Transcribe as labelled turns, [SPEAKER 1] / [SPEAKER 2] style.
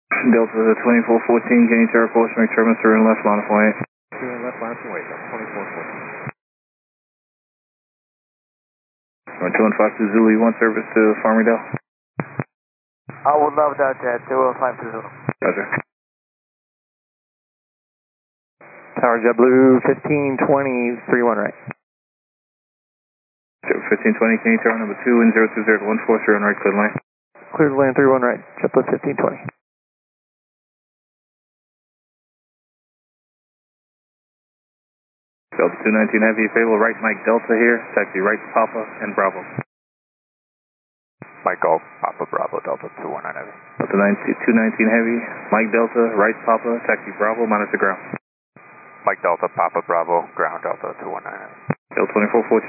[SPEAKER 1] Delta 2414, gain terror course, make turbulence through and left line of flight.
[SPEAKER 2] Through and left line of flight, 2414.
[SPEAKER 1] 2152 Zulu, you want service to Farmingdale?
[SPEAKER 3] I would love that, 2152 Zulu.
[SPEAKER 1] Roger.
[SPEAKER 4] Tower JetBlue 1520, 31 right.
[SPEAKER 1] 1520, can you turn number 2 and 020 to 143 on right, clear line?
[SPEAKER 4] Clear to land 31 right, JetBlue 1520.
[SPEAKER 1] Delta 219 Heavy, favorable right Mike Delta here, taxi right Papa and Bravo.
[SPEAKER 2] Mike Golf, Papa Bravo, Delta 219 Heavy.
[SPEAKER 1] Delta 219 Heavy, Mike Delta, right Papa, taxi Bravo, monitor ground.
[SPEAKER 2] Mike Delta, Papa Bravo, ground Delta 219 Heavy.
[SPEAKER 1] Delta 2414.